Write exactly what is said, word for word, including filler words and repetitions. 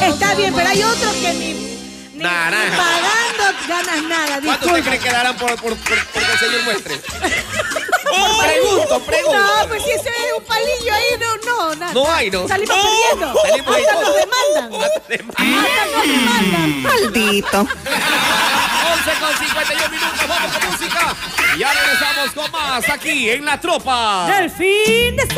Está bien, pero hay otros que ni, ni, Naranja. ni pagando ganas nada. ¿Cuánto Disculpa. te cree que darán por, por, por, por que el señor muestre? Pregunto, pregunto. No, pues si ese es un palillo ahí, no, no, nada. No hay, ¿no? Salimos No. perdiendo. Salimos ahí Hasta todos. nos demandan. Hasta nos demandan. Maldito. once con cincuenta y uno minutos, vamos con música. Y ya regresamos con más aquí en La Tropa. Del fin de semana.